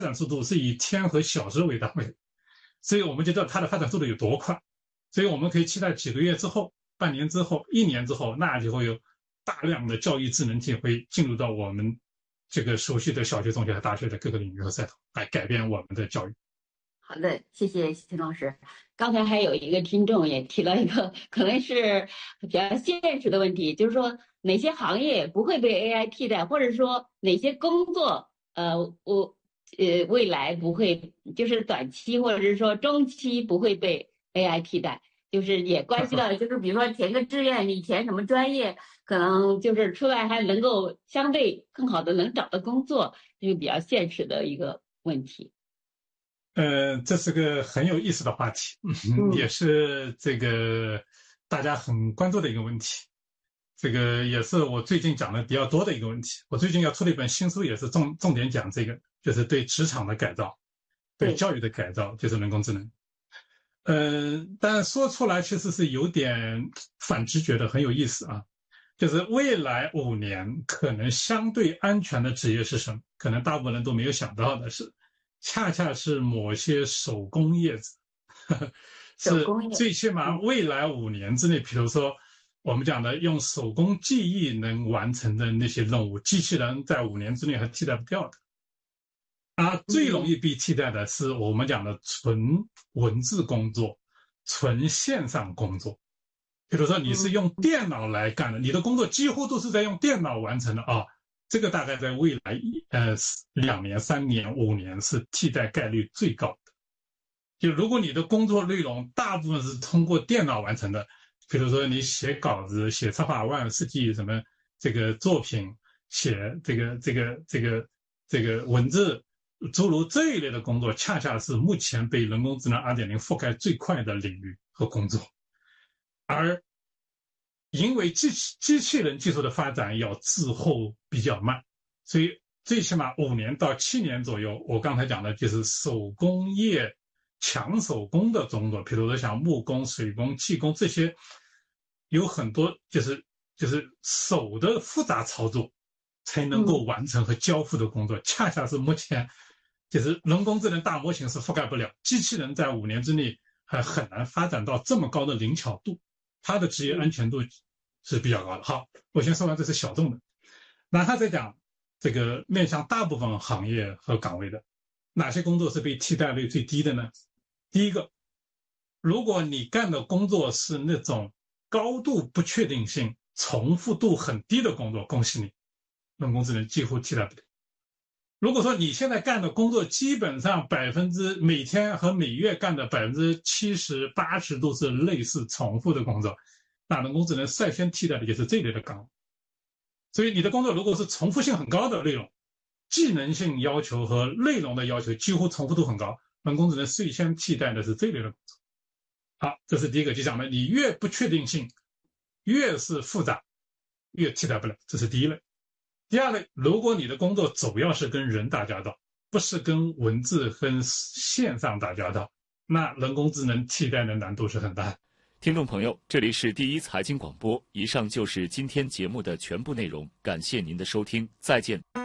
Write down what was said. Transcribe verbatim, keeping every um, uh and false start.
展速度是以天和小时为单位，所以我们就知道它的发展速度有多快。所以我们可以期待几个月之后、半年之后、一年之后，那就会有大量的教育智能体会进入到我们这个熟悉的小学、中学和大学的各个领域和赛道，来改变我们的教育。 好的，谢谢秦老师。刚才还有一个听众也提了一个可能是比较现实的问题，就是说哪些行业不会被 A I 替代，或者说哪些工作呃我呃未来不会，就是短期或者是说中期不会被 A I 替代，就是也关系到就是比如说填个志愿，你填什么专业，可能就是出来还能够相对更好的能找到工作，这个比较现实的一个问题。 呃，这是个很有意思的话题，嗯、也是这个大家很关注的一个问题。这个也是我最近讲的比较多的一个问题。我最近要出的一本新书也是重重点讲这个，就是对职场的改造，对教育的改造，就是人工智能。嗯、呃，但说出来其实是有点反直觉的，很有意思啊。就是未来五年可能相对安全的职业是什么？可能大部分人都没有想到的是，恰恰是某些手工业者，呵呵是最起码未来五年之内，比如说我们讲的用手工技艺能完成的那些任务，机器人在五年之内还替代不掉的。而最容易被替代的是我们讲的纯文字工作、纯线上工作。比如说你是用电脑来干的，你的工作几乎都是在用电脑完成的啊。这个大概在未来呃两年、三年、五年是替代概率最高的。就如果你的工作内容大部分是通过电脑完成的，比如说你写稿子、写插画万事记什么这个作品、写这个这个这个这个文字，诸如这一类的工作，恰恰是目前被人工智能 二点零 覆盖最快的领域和工作。而因为机器机器人技术的发展要滞后比较慢，所以最起码五年到七年左右，我刚才讲的就是手工业、强手工的工作，比如说像木工、水工、气工这些，有很多就是就是手的复杂操作才能够完成和交付的工作，恰恰是目前就是人工智能大模型是覆盖不了，机器人在五年之内还很难发展到这么高的灵巧度。它的职业安全度是比较高的。好，我先说完这是小众的，然后再讲这个面向大部分行业和岗位的，哪些工作是被替代率最低的呢？第一个，如果你干的工作是那种高度不确定性、重复度很低的工作，恭喜你，人工智能几乎替代不了。如果说你现在干的工作基本上百分之每天和每月干的百分之七十八十都是类似重复的工作，那人工智能率先替代的就是这类的岗位。所以你的工作如果是重复性很高的内容，技能性要求和内容的要求几乎重复度很高，人工智能率先替代的是这类的工作。好，这是第一个，就讲了你越不确定性，越是复杂，越替代不了，这是第一类。第二类，如果你的工作主要是跟人打交道，不是跟文字跟线上打交道，那人工智能替代的难度是很大的。 听众朋友，这里是第一财经广播，以上就是今天节目的全部内容，感谢您的收听，再见。